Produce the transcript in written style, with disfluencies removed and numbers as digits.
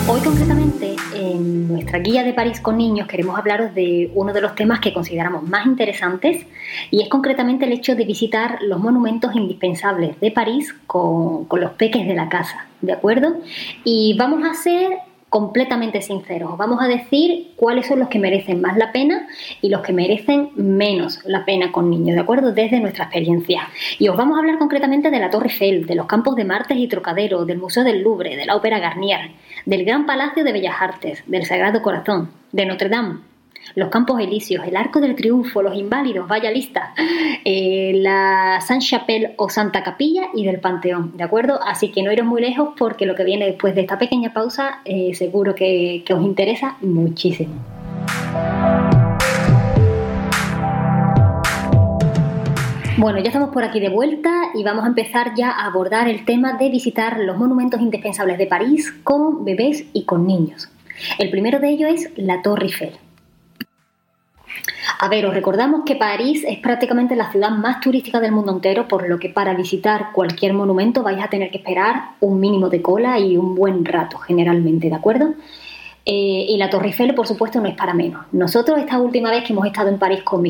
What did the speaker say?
Hoy concretamente en nuestra guía de París con niños queremos hablaros de uno de los temas que consideramos más interesantes y es concretamente el hecho de visitar los monumentos indispensables de París con los peques de la casa, ¿de acuerdo? Y vamos a ser completamente sinceros, vamos a decir cuáles son los que merecen más la pena y los que merecen menos la pena con niños, ¿de acuerdo? Desde nuestra experiencia. Y os vamos a hablar concretamente de la Torre Eiffel, de los Campos de Martes y Trocadero, del Museo del Louvre, de la Ópera Garnier, del Gran Palacio de Bellas Artes, del Sagrado Corazón, de Notre Dame, los Campos Elíseos, el Arco del Triunfo, los Inválidos, vaya lista, la Sainte-Chapelle o Santa Capilla y del Panteón, ¿de acuerdo? Así que no iros muy lejos porque lo que viene después de esta pequeña pausa seguro que os interesa muchísimo. Bueno, ya estamos por aquí de vuelta y vamos a empezar ya a abordar el tema de visitar los monumentos indispensables de París con bebés y con niños. El primero de ellos es la Torre Eiffel. A ver, os recordamos que París es prácticamente la ciudad más turística del mundo entero, por lo que para visitar cualquier monumento vais a tener que esperar un mínimo de cola y un buen rato, generalmente, ¿de acuerdo? Y la Torre Eiffel, por supuesto, no es para menos. Nosotros esta última vez que hemos estado en París con